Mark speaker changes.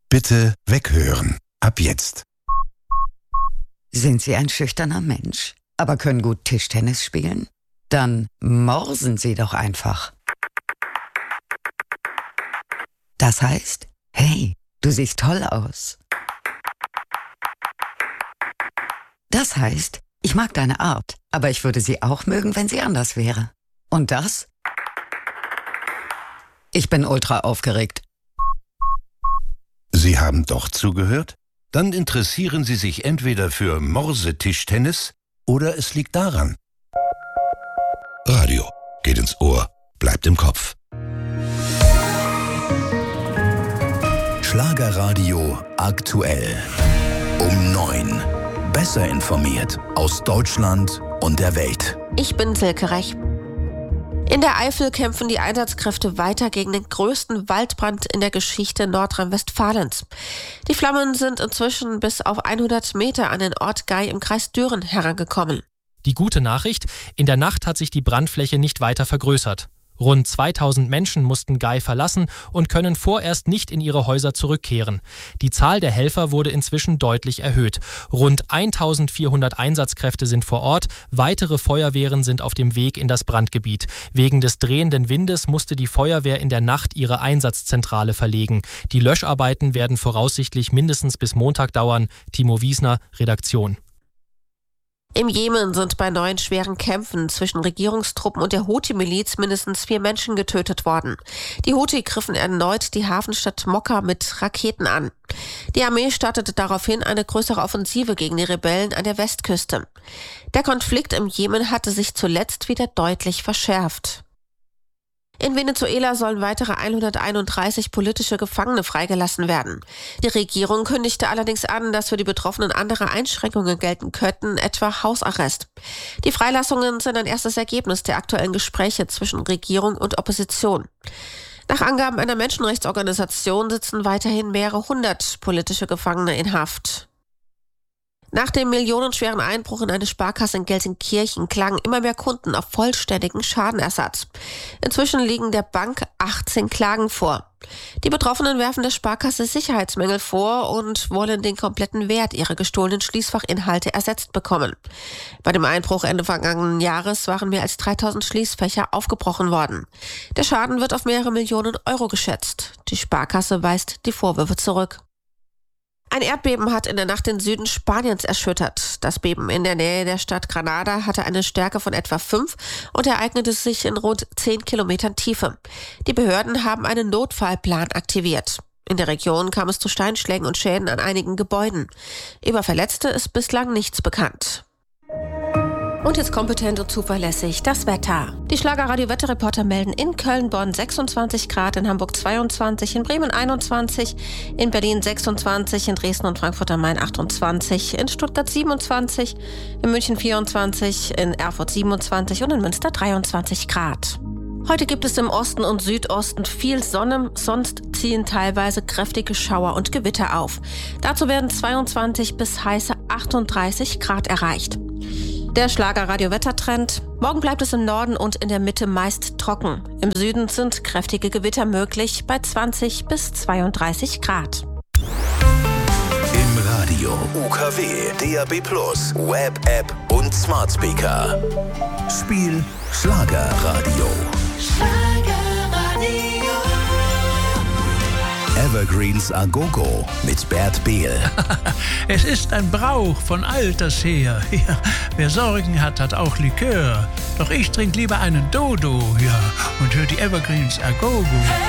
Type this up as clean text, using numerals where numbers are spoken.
Speaker 1: Bitte weghören. Ab jetzt.
Speaker 2: Sind Sie ein schüchterner Mensch, aber können gut Tischtennis spielen? Dann morsen Sie doch einfach. Das heißt, hey, du siehst toll aus. Das heißt, ich mag deine Art, aber ich würde sie auch mögen, wenn sie anders wäre. Und das? Ich bin ultra aufgeregt.
Speaker 1: Sie haben doch zugehört? Dann interessieren Sie sich entweder für Morsetischtennis oder es liegt daran. Radio geht ins Ohr, bleibt im Kopf.
Speaker 3: Schlagerradio aktuell. Um 9. Besser informiert aus Deutschland und der Welt.
Speaker 4: Ich bin Silke Rech. In der Eifel kämpfen die Einsatzkräfte weiter gegen den größten Waldbrand in der Geschichte Nordrhein-Westfalens. Die Flammen sind inzwischen bis auf 100 Meter an den Ort Gay im Kreis Düren herangekommen.
Speaker 5: Die gute Nachricht: In der Nacht hat sich die Brandfläche nicht weiter vergrößert. Rund 2000 Menschen mussten Gay verlassen und können vorerst nicht in ihre Häuser zurückkehren. Die Zahl der Helfer wurde inzwischen deutlich erhöht. Rund 1400 Einsatzkräfte sind vor Ort, weitere Feuerwehren sind auf dem Weg in das Brandgebiet. Wegen des drehenden Windes musste die Feuerwehr in der Nacht ihre Einsatzzentrale verlegen. Die Löscharbeiten werden voraussichtlich mindestens bis Montag dauern. Timo Wiesner, Redaktion.
Speaker 4: Im Jemen sind bei neuen schweren Kämpfen zwischen Regierungstruppen und der Houthi-Miliz mindestens 4 Menschen getötet worden. Die Houthi griffen erneut die Hafenstadt Mokka mit Raketen an. Die Armee startete daraufhin eine größere Offensive gegen die Rebellen an der Westküste. Der Konflikt im Jemen hatte sich zuletzt wieder deutlich verschärft. In Venezuela sollen weitere 131 politische Gefangene freigelassen werden. Die Regierung kündigte allerdings an, dass für die Betroffenen andere Einschränkungen gelten könnten, etwa Hausarrest. Die Freilassungen sind ein erstes Ergebnis der aktuellen Gespräche zwischen Regierung und Opposition. Nach Angaben einer Menschenrechtsorganisation sitzen weiterhin mehrere 100 politische Gefangene in Haft. Nach dem millionenschweren Einbruch in eine Sparkasse in Gelsenkirchen klagen immer mehr Kunden auf vollständigen Schadenersatz. Inzwischen liegen der Bank 18 Klagen vor. Die Betroffenen werfen der Sparkasse Sicherheitsmängel vor und wollen den kompletten Wert ihrer gestohlenen Schließfachinhalte ersetzt bekommen. Bei dem Einbruch Ende vergangenen Jahres waren mehr als 3000 Schließfächer aufgebrochen worden. Der Schaden wird auf mehrere Millionen Euro geschätzt. Die Sparkasse weist die Vorwürfe zurück. Ein Erdbeben hat in der Nacht den Süden Spaniens erschüttert. Das Beben in der Nähe der Stadt Granada hatte eine Stärke von etwa 5 und ereignete sich in rund 10 Kilometern Tiefe. Die Behörden haben einen Notfallplan aktiviert. In der Region kam es zu Steinschlägen und Schäden an einigen Gebäuden. Über Verletzte ist bislang nichts bekannt. Und jetzt kompetent und zuverlässig das Wetter. Die Schlagerradio-Wetterreporter melden in Köln-Bonn 26 Grad, in Hamburg 22, in Bremen 21, in Berlin 26, in Dresden und Frankfurt am Main 28, in Stuttgart 27, in München 24, in Erfurt 27 und in Münster 23 Grad. Heute gibt es im Osten und Südosten viel Sonne, sonst ziehen teilweise kräftige Schauer und Gewitter auf. Dazu werden 22 bis heiße 38 Grad erreicht. Der Schlagerradio-Wettertrend. Morgen bleibt es im Norden und in der Mitte meist trocken. Im Süden sind kräftige Gewitter möglich bei 20 bis 32 Grad.
Speaker 3: Im Radio UKW, DAB+, Web-App und Smart Speaker. Spiel Schlagerradio. Evergreens a Go-Go mit Bert Behl.
Speaker 6: Es ist ein Brauch von alters her. Ja, wer Sorgen hat, hat auch Likör. Doch ich trinke lieber einen Dodo, ja, und höre die Evergreens a Go-Go.